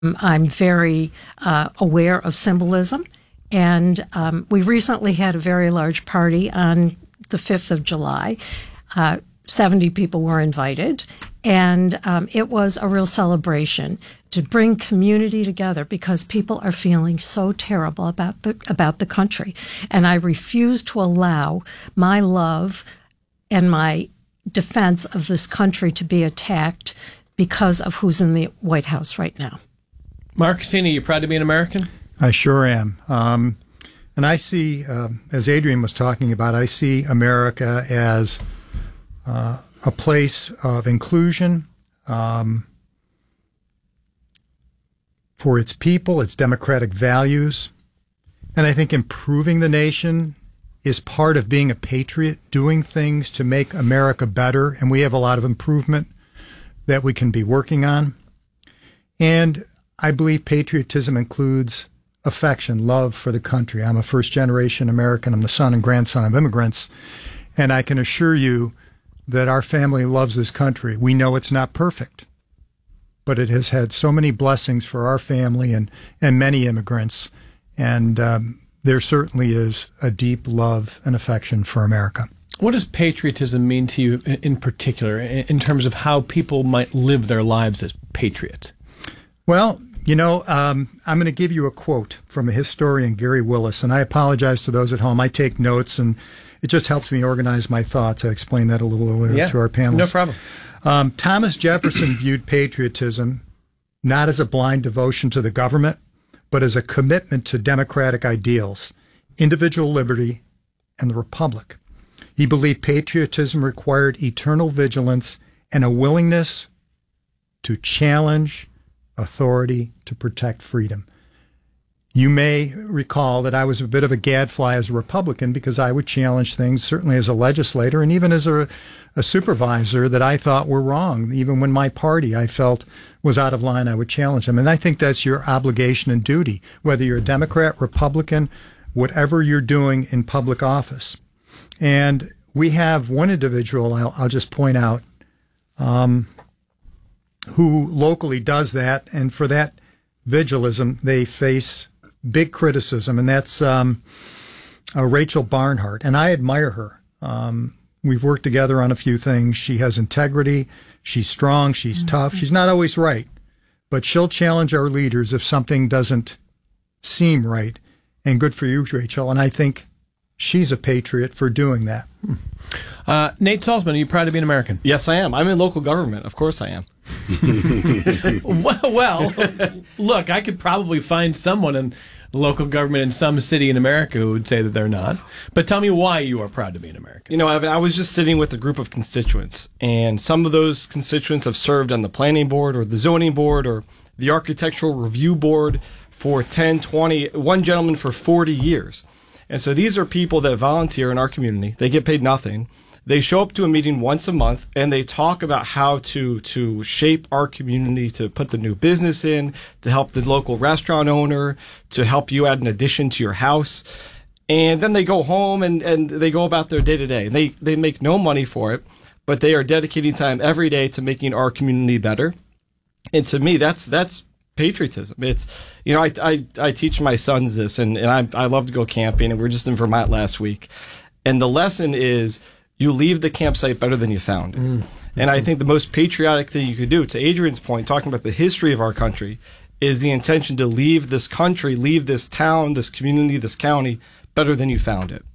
I'm very aware of symbolism, and we recently had a very large party on the 5th of July. 70 people were invited, and it was a real celebration to bring community together because people are feeling so terrible about the country. And I refuse to allow my love and my defense of this country to be attacked because of who's in the White House right now. Mark Cassini, you proud to be an American? I sure am. And I see, as Adrian was talking about, I see America as a place of inclusion for its people, its democratic values. And I think improving the nation is part of being a patriot, doing things to make America better. And we have a lot of improvement that we can be working on. And I believe patriotism includes affection, love for the country. I'm a first-generation American. I'm the son and grandson of immigrants. And I can assure you that our family loves this country. We know it's not perfect, but it has had so many blessings for our family and many immigrants. And there certainly is a deep love and affection for America. What does patriotism mean to you in particular, in terms of how people might live their lives as patriots? Well, you know, I'm going to give you a quote from a historian, Gary Willis, and I apologize to those at home. I take notes, and it just helps me organize my thoughts. I explained that a little earlier to our panelists. No problem. Thomas Jefferson viewed patriotism not as a blind devotion to the government, but as a commitment to democratic ideals, individual liberty, and the republic. He believed patriotism required eternal vigilance and a willingness to challenge authority to protect freedom. You may recall that I was a bit of a gadfly as a Republican because I would challenge things, certainly as a legislator and even as a supervisor, that I thought were wrong. Even when my party I felt was out of line, I would challenge them. And I think that's your obligation and duty, whether you're a Democrat, Republican, whatever you're doing in public office. And we have one individual, I'll just point out, who locally does that, and for that vigilism, they face big criticism, and that's Rachel Barnhart, and I admire her. We've worked together on a few things. She has integrity, she's strong, she's tough, she's not always right, but she'll challenge our leaders if something doesn't seem right, and good for you, Rachel, and I think she's a patriot for doing that. Nate Salzman, are you proud to be an American? Yes, I am. I'm in local government. Of course I am. Well, look, I could probably find someone in local government in some city in America who would say that they're not. But tell me why you are proud to be an American. You know, Evan, I was just sitting with a group of constituents, and some of those constituents have served on the planning board or the zoning board or the architectural review board for 10, 20, one gentleman for 40 years. And so these are people that volunteer in our community. They get paid nothing. They show up to a meeting once a month, and they talk about how to shape our community, to put the new business in, to help the local restaurant owner, to help you add an addition to your house. And then they go home and they go about their day-to-day. They make no money for it, but they are dedicating time every day to making our community better. And to me, that's patriotism. It's, you know, I teach my sons this, and I love to go camping, and we were just in Vermont last week. And the lesson is, you leave the campsite better than you found it. And I think the most patriotic thing you could do, to Adrian's point, talking about the history of our country, is the intention to leave this country, leave this town, this community, this county, better than you found it.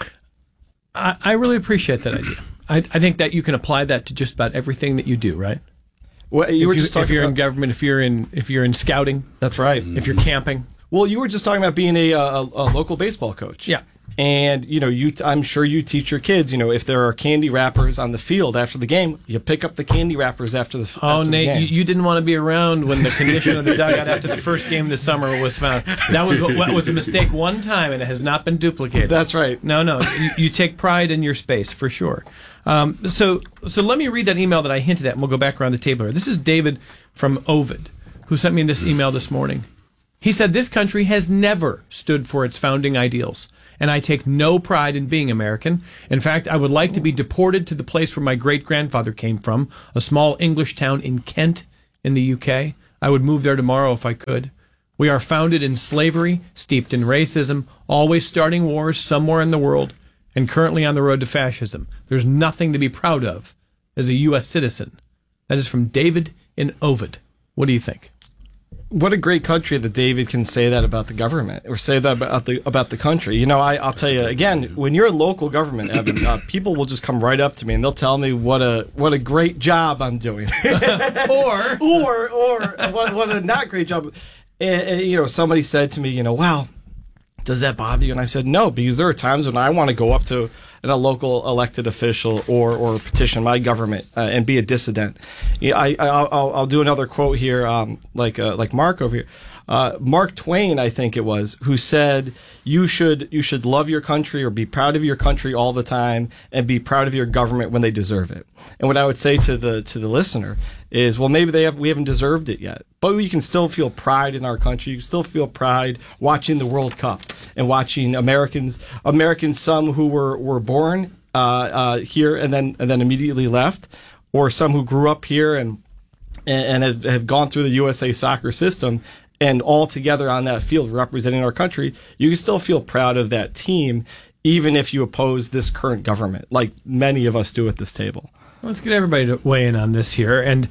I really appreciate that idea. I think that you can apply that to just about everything that you do, right? Well, if you're in government, if you're in scouting, that's right. If you're camping. Well, you were just talking about being a local baseball coach. Yeah. And, you know, I'm sure you teach your kids, you know, if there are candy wrappers on the field after the game, you pick up the candy wrappers after the Nate, game. You didn't want to be around when the condition of the dugout after the first game this summer was found. That was a mistake one time, and it has not been duplicated. That's right. No, you take pride in your space, for sure. So let me read that email that I hinted at, and we'll go back around the table here. This is David from Ovid, who sent me this email this morning. He said, "This country has never stood for its founding ideals, and I take no pride in being American. In fact, I would like to be deported to the place where my great-grandfather came from, a small English town in Kent in the UK. I would move there tomorrow if I could. We are founded in slavery, steeped in racism, always starting wars somewhere in the world, and currently on the road to fascism. There's nothing to be proud of as a U.S. citizen. That is from David in Ovid. What do you think? What a great country that David can say that about the government, or say that about the country. You know, I'll tell you again, when you're in local government, Evan, people will just come right up to me and they'll tell me what a great job I'm doing, or what a not great job. And, you know, somebody said to me, you know, wow, does that bother you? And I said, no, because there are times when I want to go up to a local elected official or petition my government and be a dissident. Yeah, I'll do another quote here, like Mark over here. Mark Twain, I think it was, who said you should love your country or be proud of your country all the time and be proud of your government when they deserve it. And what I would say to the listener is, well, maybe we haven't deserved it yet, but we can still feel pride in our country. You can still feel pride watching the World Cup and watching Americans, some who were born here and then immediately left, or some who grew up here and have gone through the USA soccer system, and all together on that field representing our country. You can still feel proud of that team, even if you oppose this current government, like many of us do at this table. Let's get everybody to weigh in on this here. And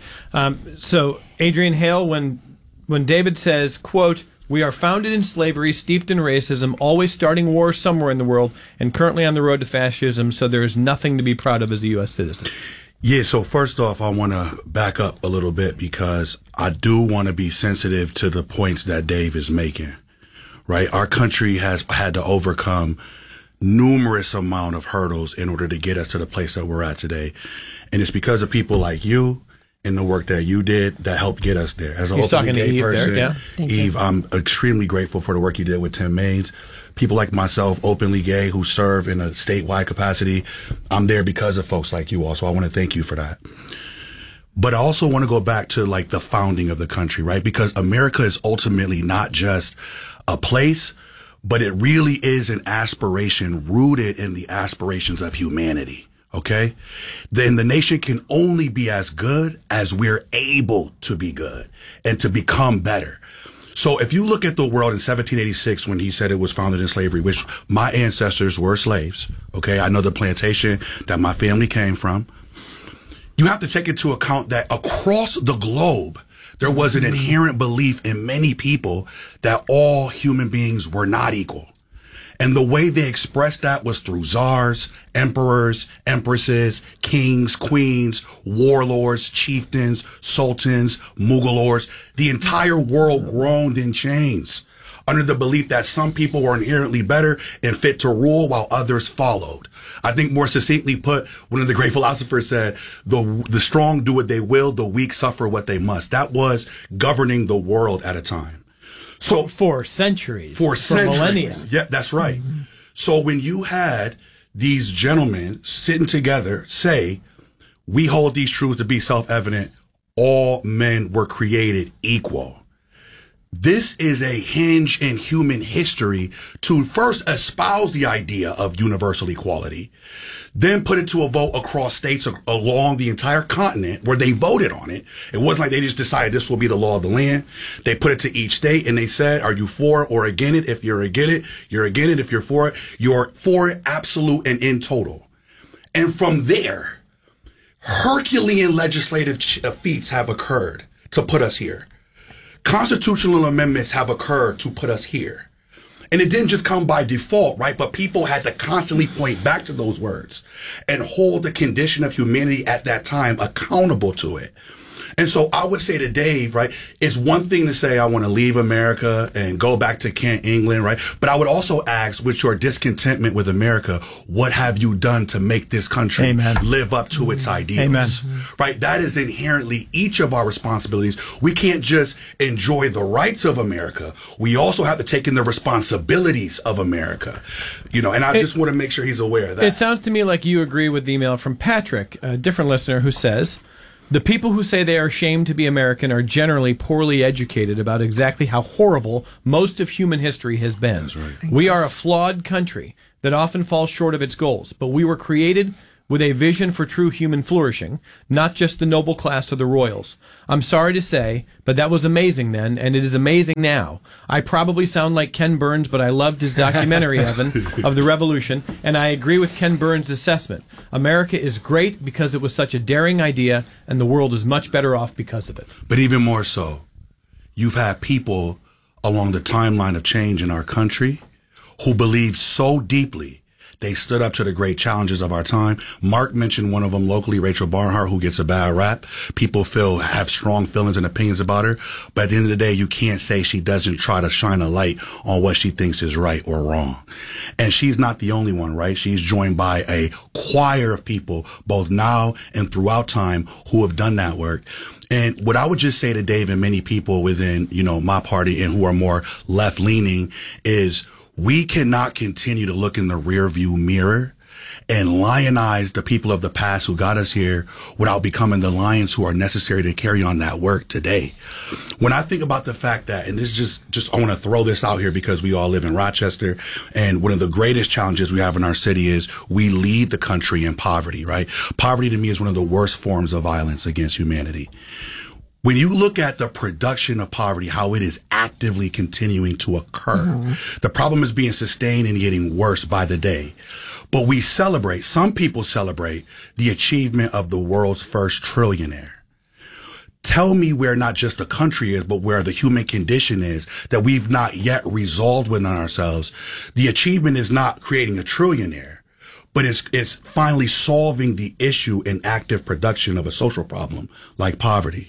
so, Adrian Hale, when David says, quote, we are founded in slavery, steeped in racism, always starting wars somewhere in the world, and currently on the road to fascism, so there is nothing to be proud of as a U.S. citizen. Yeah, so first off, I want to back up a little bit because I do want to be sensitive to the points that Dave is making, right? Our country has had to overcome numerous amount of hurdles in order to get us to the place that we're at today. And it's because of people like you and the work that you did that helped get us there. As a openly gay person, there, yeah. Eve, I'm extremely grateful for the work you did with Tim Maines. People like myself, openly gay, who serve in a statewide capacity, I'm there because of folks like you all. So I want to thank you for that. But I also want to go back to like the founding of the country, right? Because America is ultimately not just a place, but it really is an aspiration rooted in the aspirations of humanity. Okay? Then the nation can only be as good as we're able to be good and to become better. So if you look at the world in 1786, when he said it was founded in slavery, which my ancestors were slaves, okay? I know the plantation that my family came from. You have to take into account that across the globe, there was an inherent belief in many people that all human beings were not equal. And the way they expressed that was through czars, emperors, empresses, kings, queens, warlords, chieftains, sultans, Mughal lords. The entire world groaned in chains under the belief that some people were inherently better and fit to rule while others followed. I think more succinctly put, one of the great philosophers said, the strong do what they will, the weak suffer what they must. That was governing the world at a time. So for centuries, for millennia. Yeah, that's right. Mm-hmm. So when you had these gentlemen sitting together say, we hold these truths to be self-evident, all men were created equal. This is a hinge in human history to first espouse the idea of universal equality, then put it to a vote across states along the entire continent where they voted on it. It wasn't like they just decided this will be the law of the land. They put it to each state and they said, are you for or against it? If you're against it, you're against it. If you're for it, absolute and in total. And from there, Herculean legislative feats have occurred to put us here. Constitutional amendments have occurred to put us here. And it didn't just come by default, right? But people had to constantly point back to those words and hold the condition of humanity at that time accountable to it. And so I would say to Dave, right, it's one thing to say I want to leave America and go back to Kent, England, right? But I would also ask, with your discontentment with America, what have you done to make this country live up to its ideals? Right? That is inherently each of our responsibilities. We can't just enjoy the rights of America. We also have to take in the responsibilities of America. You know, and I just want to make sure he's aware of that. It sounds to me like you agree with the email from Patrick, a different listener, who says, the people who say they are ashamed to be American are generally poorly educated about exactly how horrible most of human history has been. That's right. We are a flawed country that often falls short of its goals, but we were created with a vision for true human flourishing, not just the noble class or the royals. I'm sorry to say, but that was amazing then, and it is amazing now. I probably sound like Ken Burns, but I loved his documentary, Evan, of the Revolution, and I agree with Ken Burns' assessment. America is great because it was such a daring idea, and the world is much better off because of it. But even more so, you've had people along the timeline of change in our country who believed so deeply they stood up to the great challenges of our time. Mark mentioned one of them locally, Rachel Barnhart, who gets a bad rap. People have strong feelings and opinions about her. But at the end of the day, you can't say she doesn't try to shine a light on what she thinks is right or wrong. And she's not the only one, right? She's joined by a choir of people, both now and throughout time, who have done that work. And what I would just say to Dave and many people within, my party and who are more left leaning is, we cannot continue to look in the rearview mirror and lionize the people of the past who got us here without becoming the lions who are necessary to carry on that work today. When I think about the fact that, and this is just I want to throw this out here because we all live in Rochester, and one of the greatest challenges we have in our city is we lead the country in poverty, right? Poverty to me is one of the worst forms of violence against humanity. When you look at the production of poverty, how it is actively continuing to occur, the problem is being sustained and getting worse by the day. But some people celebrate the achievement of the world's first trillionaire. Tell me where not just the country is, but where the human condition is that we've not yet resolved within ourselves. The achievement is not creating a trillionaire, but it's finally solving the issue in active production of a social problem like poverty.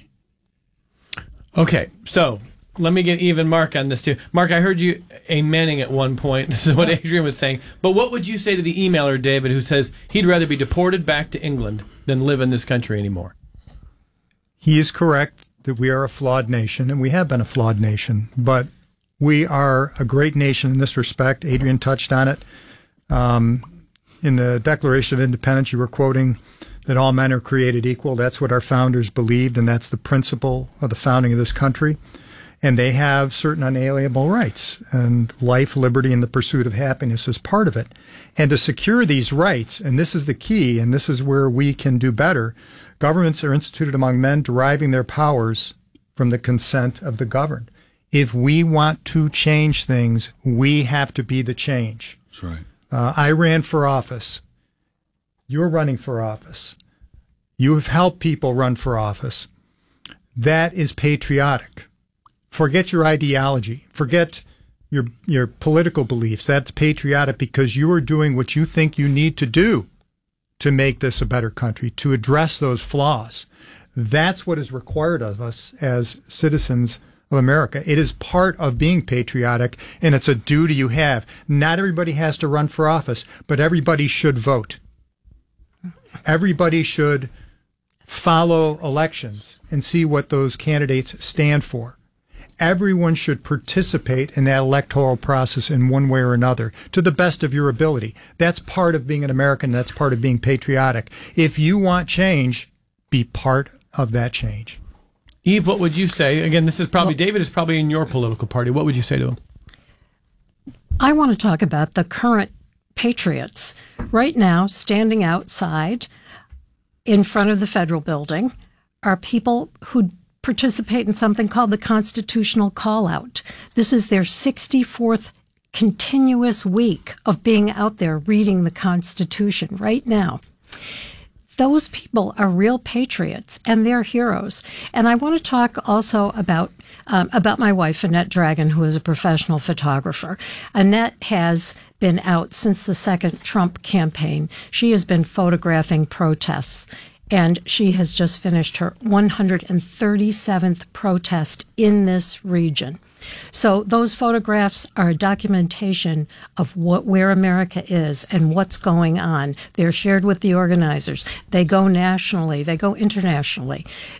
Okay, so let me get even Mark on this too. Mark, I heard you amening at one point. This is what Adrian was saying. But what would you say to the emailer, David, who says he'd rather be deported back to England than live in this country anymore? He is correct that we are a flawed nation, and we have been a flawed nation. But we are a great nation in this respect. Adrian touched on it. In the Declaration of Independence, you were quoting that all men are created equal. That's what our founders believed, and that's the principle of the founding of this country. And they have certain unalienable rights, and life, liberty, and the pursuit of happiness is part of it. And to secure these rights, and this is the key, and this is where we can do better, governments are instituted among men deriving their powers from the consent of the governed. If we want to change things, we have to be the change. That's right. I ran for office. You're running for office. You have helped people run for office. That is patriotic. Forget your ideology. Forget your political beliefs. That's patriotic because you are doing what you think you need to do to make this a better country, to address those flaws. That's what is required of us as citizens of America. It is part of being patriotic, and it's a duty you have. Not everybody has to run for office, but everybody should vote. Everybody should follow elections and see what those candidates stand for. Everyone should participate in that electoral process in one way or another to the best of your ability. That's part of being an American. That's part of being patriotic. If you want change, be part of that change. Eve, what would you say? Again, this is probably, David is probably in your political party. What would you say to him? I want to talk about the current patriots. Right now, standing outside in front of the federal building are people who participate in something called the Constitutional Call-Out. This is their 64th continuous week of being out there reading the Constitution right now. Those people are real patriots, and they're heroes. And I want to talk also about my wife, Annette Dragon, who is a professional photographer. Annette has been out since the second Trump campaign. She has been photographing protests, and she has just finished her 137th protest in this region. So those photographs are a documentation of where America is and what's going on. They're shared with the organizers. They go nationally. They go internationally.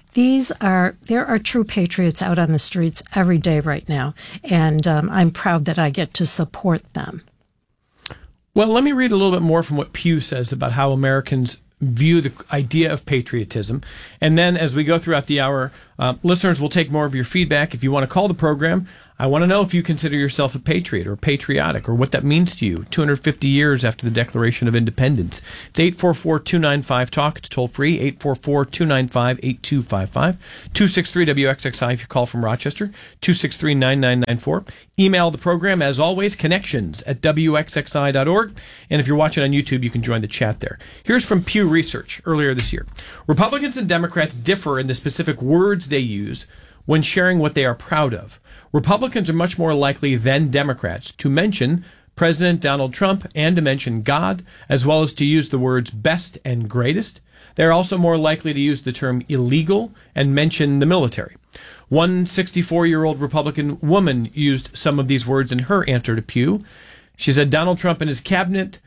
There are true patriots out on the streets every day right now, and I'm proud that I get to support them. Well, let me read a little bit more from what Pew says about how Americans view the idea of patriotism. And then as we go throughout the hour, listeners will take more of your feedback. If you want to call the program, I want to know if you consider yourself a patriot or patriotic, or what that means to you 250 years after the Declaration of Independence. It's 844-295-TALK. It's toll free, 844-295-8255. 263-WXXI if you call from Rochester, 263-9994. Email the program, as always, connections@WXXI.org. And if you're watching on YouTube, you can join the chat there. Here's from Pew Research earlier this year. Republicans and Democrats differ in the specific words they use when sharing what they are proud of. Republicans are much more likely than Democrats to mention President Donald Trump and to mention God, as well as to use the words best and greatest. They're also more likely to use the term illegal and mention the military. One 64-year-old Republican woman used some of these words in her answer to Pew. She said, with Donald Trump and his cabinet,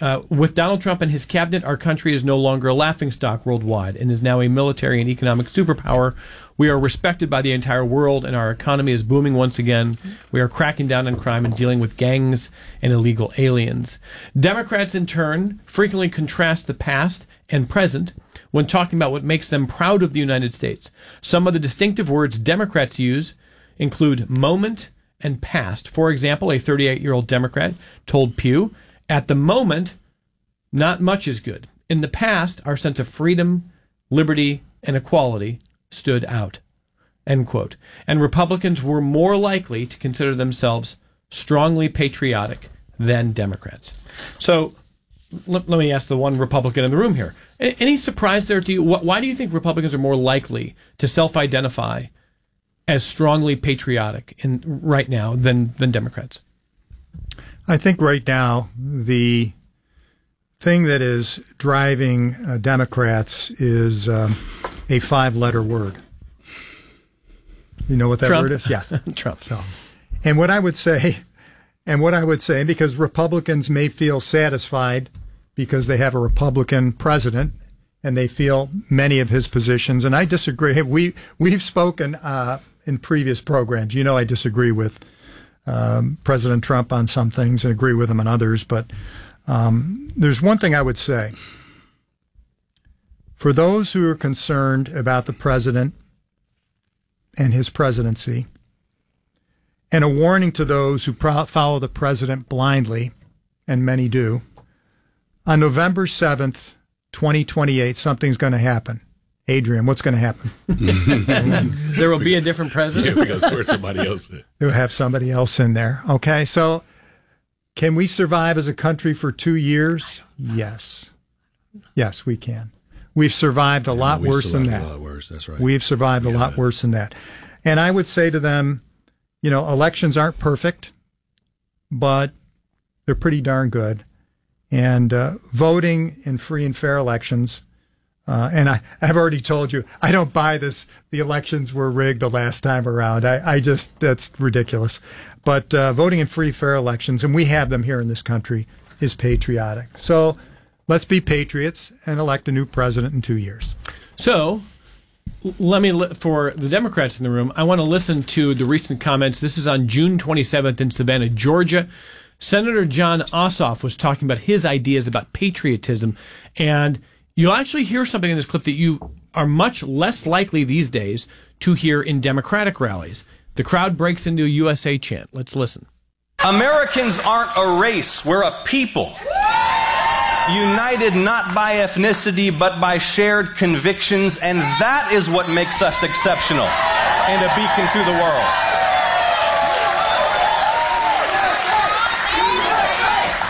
our country is no longer a laughingstock worldwide and is now a military and economic superpower. We are respected by the entire world, and our economy is booming once again. We are cracking down on crime and dealing with gangs and illegal aliens. Democrats, in turn, frequently contrast the past and present when talking about what makes them proud of the United States. Some of the distinctive words Democrats use include moment and past. For example, a 38-year-old Democrat told Pew, at the moment, not much is good. In the past, our sense of freedom, liberty, and equality stood out, end quote. And Republicans were more likely to consider themselves strongly patriotic than Democrats. So let me ask the one Republican in the room here. Any surprise there to you? Why do you think Republicans are more likely to self-identify as strongly patriotic right now than Democrats? I think right now the thing that is driving Democrats is a 5-letter word. You know what that Trump. word is? Yeah, Trump. So, and what I would say, because Republicans may feel satisfied because they have a Republican president and they feel many of his positions, and I disagree. We've spoken in previous programs. You know, I disagree with President Trump on some things and agree with him on others, but there's one thing I would say. For those who are concerned about the president and his presidency, and a warning to those who follow the president blindly, and many do, on November 7th, 2028, something's going to happen. Adrian, what's going to happen? There will be a different president? Yeah, we're going to sort somebody else in. They'll have somebody else in there. Okay, so can we survive as a country for 2 years? Yes. Yes, we can. We've survived a lot worse than that. A lot worse, that's right. We've survived a lot worse than that. And I would say to them, you know, elections aren't perfect, but they're pretty darn good. And voting in free and fair elections, and I've already told you, I don't buy this. The elections were rigged the last time around. I just, that's ridiculous. But voting in free, fair elections, and we have them here in this country, is patriotic. So let's be patriots and elect a new president in 2 years. So for the Democrats in the room, I want to listen to the recent comments. This is on June 27th in Savannah, Georgia. Senator Jon Ossoff was talking about his ideas about patriotism, and you'll actually hear something in this clip that you are much less likely these days to hear in Democratic rallies. The crowd breaks into a USA chant. Let's listen. Americans aren't a race. We're a people. United not by ethnicity, but by shared convictions, and that is what makes us exceptional and a beacon through the world.